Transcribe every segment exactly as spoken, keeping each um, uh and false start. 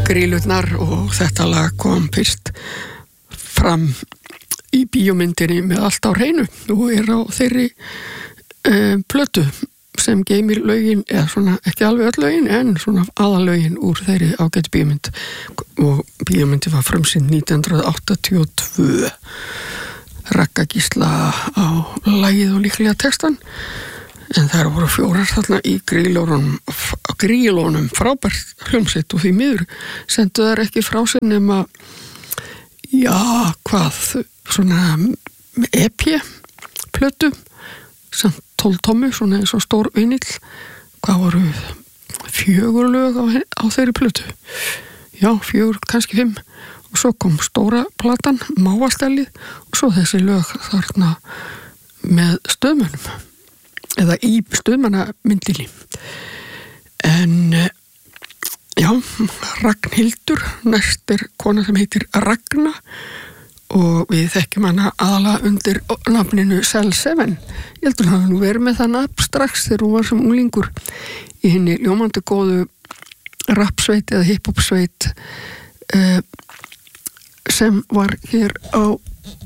Grýlurnar og þetta lag kom fyrst fram í bíómyndinni Með allt á hreinu og er á þeirri uh, plötu sem geymir lögin, eða svona ekki alveg öll lögin en svona aðalögin úr þeirri ágætu bíómynd og bíómyndi var frumsýnd nítján hundruð áttatíu og tvö. Ragga Gísla á lagið og líklega textan en þær voru fjórar þarna í grílónum, grílónum frábært hljómsveit og því miður sendu þær ekki frá sér nema já, hvað svona E P plötu samt tólf tommu, svona eins og stór vinill, hvað voru fjögur lög á, á þeirri plötu já, fjögur, kannski fimm og svo kom stóra platan Mávastellið og svo þessi lög þarna með stöðmönnum eða í stöðmannamyndinni en já, Ragnhildur næst er kona sem heitir Ragna og við þekkjum hana aðalega undir nafninu Cell seven. Ég heldur hann nú verið með það nafn strax þegar hún var sem unglingur í henni ljómandi góðu rapsveit eða hiphopsveit uh, sem var hér á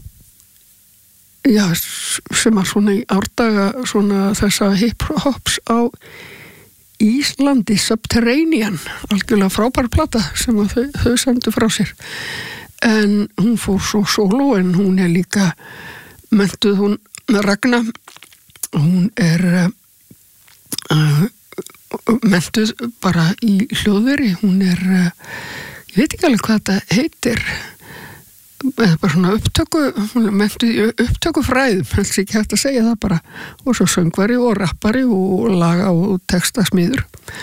já, sem var svona í árdaga svona þessa hiphops á Íslandi, Subterranean, algjörlega frábær plata sem þau, þau sendu frá sér. En hún fór svo sóló en hún er líka menntuð hún Ragna hún er uh, menntuð bara í hljóðveri hún er uh, ég veit ekki alveg hvað þetta heitir eða bara svona upptöku hún er menntuð í upptökufræðum helst ekki hægt að segja það bara og svo söngvari og rappari og laga og textasmiður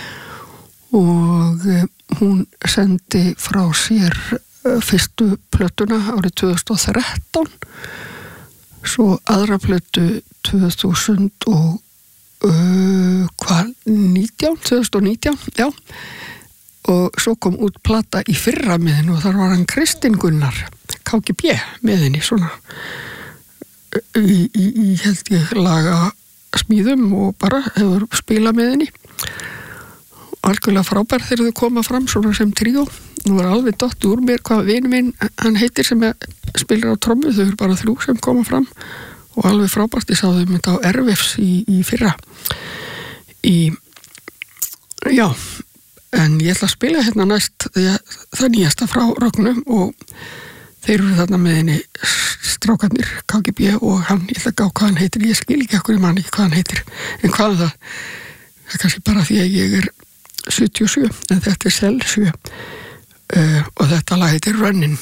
og uh, hún sendi frá sér fyrstu plötuna árið tvö þúsund og þrettán svo aðra plötu tvö þúsund og uh, hvað, nítján tvö þúsund og nítján, já og svo kom út plata í fyrra með henni og þar var hann Kristinn Gunnar K G B með henni svona í, í, í held ég laga smíðum og bara hefur spilað með henni algjörlega frábær þegar þau koma fram svona sem tríó. Nú er alveg dott úr mér hvað vinur minn hann heitir sem spilar á trommu, þau eru bara þrjú sem koma fram og alveg frábært, ég sá þau mynda á Ervefs í, í fyrra í já, en ég ætla að spila hérna næst það nýjasta frá Rögnum og þeir eru þarna með henni strákarnir K G B og hann, ég ætla að gá hvað hann heitir, ég skil ekki okkur í manni hvað hann heitir, en hvað það það er kannski bara því að ég er sjötíu og sjö, en þetta er Cell sjö uh, og þetta lag heitir Runnin'.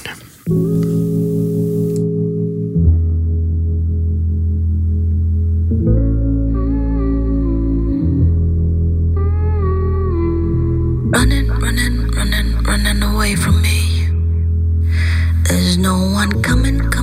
Running, running, running, running away from me. There's no one coming, coming